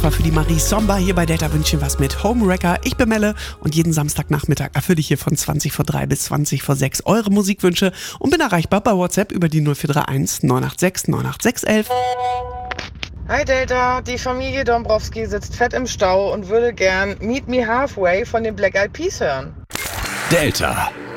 zwar für die Marie Somba. Hier bei Delta wünsche ich was mit Homewrecker. Ich bin Melle und jeden Samstagnachmittag erfülle ich hier von 20 vor 3 bis 20 vor 6 eure Musikwünsche und bin erreichbar bei WhatsApp über die 0431 986 98611. Hi Delta, die Familie Dombrowski sitzt fett im Stau und würde gern Meet Me Halfway von den Black Eyed Peas hören. Delta